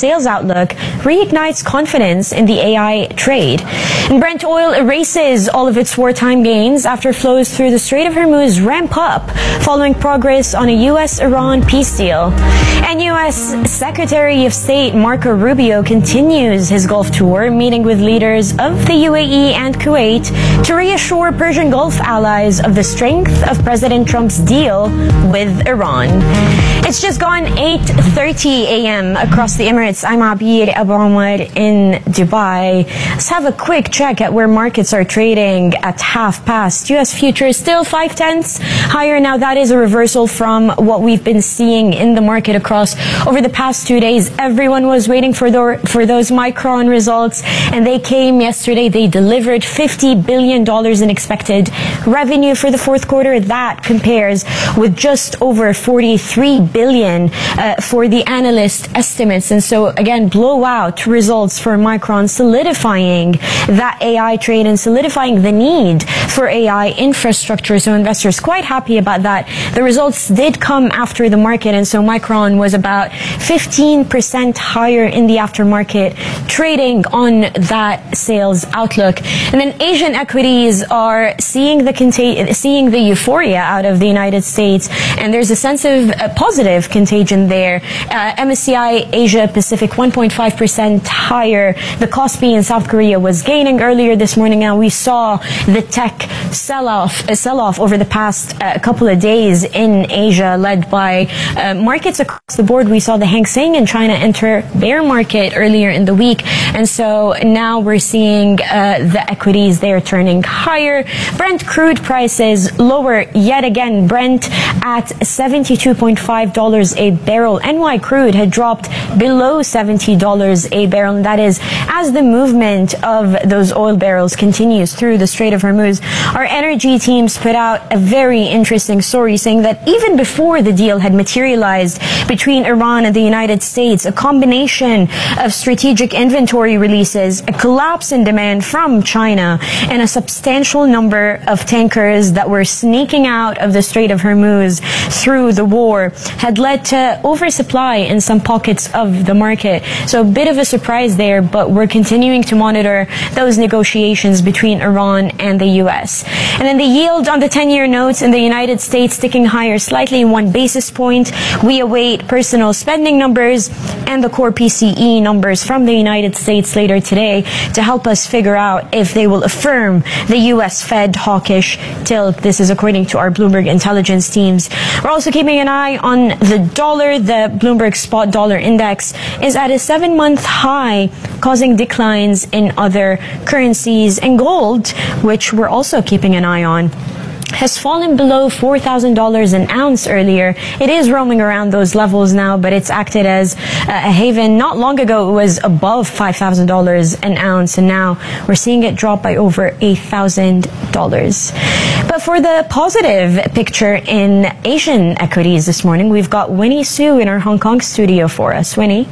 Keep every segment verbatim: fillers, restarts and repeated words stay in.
sales outlook reignites confidence in the A I trade. And Brent oil erases all of its wartime gains after flows through the Strait of Hormuz ramp up following progress on a U S Iran peace deal. And U S Secretary of State Marco Rubio continues his Gulf tour, meeting with leaders of the U A E and Kuwait to reassure Persian Gulf allies of the strength of President Trump's deal with Iran. It's just gone eight thirty a m across the Emirates. I'm Abir Abu Omar in Dubai. Let's have a quick check at where markets are trading at half past. U S futures still five tenths higher. Now that is a reversal from what we've been seeing in the market across over the past two days. Everyone was waiting for the, for those Micron results, and they came yesterday. They delivered fifty billion dollars in expected revenue for the fourth quarter. That compares with just over forty-three billion uh, for the analyst estimates. And so again, blowout results for Micron, solidifying that A I trade and solidifying the need for A I infrastructure. So investors quite happy about that. The results did come after the market, and so Micron was about fifteen percent higher in the aftermarket, trading on that sales outlook. And then Asian equities are seeing the contag- seeing the euphoria out of the United States, and there's a sense of uh, positive contagion there. Uh, M S C I Asia Pacific one point five percent higher. The Kospi in South Korea was gaining earlier this morning, and we saw the tech sell-off uh, sell-off over the past uh, couple of days in Asia, led by uh, markets across the board. We saw the Hang Seng in China enter bear market earlier in the week, and so now we're seeing uh, the equities there turning higher. Brent crude prices lower yet again. Brent at seventy-two point five dollars a barrel. N Y crude had dropped below seventy dollars a barrel, and that is as the movement of those oil barrels continues through the Strait of Hormuz. Our energy teams put out a very interesting story saying that even before the deal had materialized between Iran and the United States, a combination of strategic inventory releases, a collapse in demand from China, and a substantial number of tankers that were sneaking out of the Strait of Hormuz through the war had led to oversupply in some pockets of the market. So a bit of a surprise there, but we're continuing to monitor those negotiations between Iran and the U S. And then the yield on the ten-year notes in the United States ticking higher slightly, one basis point. We await personal spending numbers and the core P C E numbers from the United States later today to help us figure out if they will affirm the U S Fed hawkish tilt. This is according to our Bloomberg intelligence teams. We're also keeping an eye on the dollar. The Bloomberg spot dollar index is at a seven-month high, causing declines in other currencies. And gold, which we're also keeping an eye on, has fallen below four thousand dollars an ounce earlier. It is roaming around those levels now, but it's acted as a haven. Not long ago, it was above five thousand dollars an ounce, and now we're seeing it drop by over eight thousand dollars. But for the positive picture in Asian equities this morning, we've got Winnie Su in our Hong Kong studio for us. Winnie?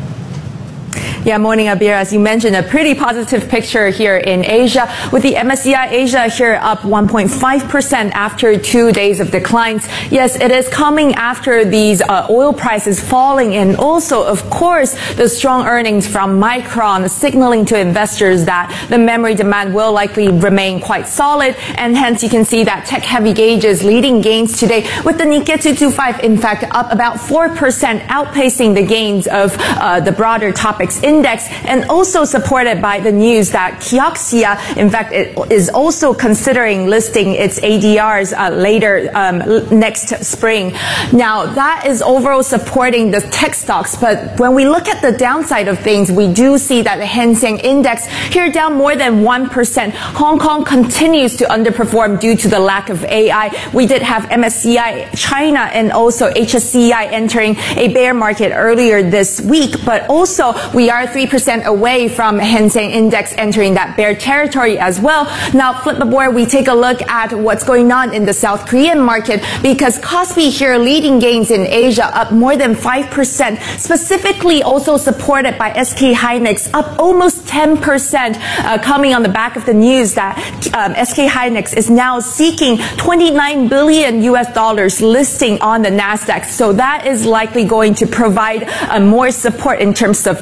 Yeah, morning, Abir. As you mentioned, a pretty positive picture here in Asia, with the M S C I Asia here up one point five percent after two days of declines. Yes, it is coming after these uh, oil prices falling, and also, of course, the strong earnings from Micron signaling to investors that the memory demand will likely remain quite solid, and hence you can see that tech-heavy gauges leading gains today, with the Nikkei two twenty-five, in fact, up about four percent, outpacing the gains of uh, the broader Topix index, and also supported by the news that Kioxia, in fact, it is also considering listing its A D Rs uh, later um, next spring. Now, that is overall supporting the tech stocks, but when we look at the downside of things, we do see that the Hang Seng Index here down more than one percent. Hong Kong continues to underperform due to the lack of A I. We did have M S C I China and also H S C I entering a bear market earlier this week, but also we are three percent away from Hang Seng Index entering that bear territory as well. Now, flip the board, we take a look at what's going on in the South Korean market, because Kospi here leading gains in Asia, up more than five percent, specifically also supported by S K Hynix, up almost ten percent, uh, coming on the back of the news that um, S K Hynix is now seeking twenty-nine billion U S dollars listing on the NASDAQ. So that is likely going to provide uh, more support in terms of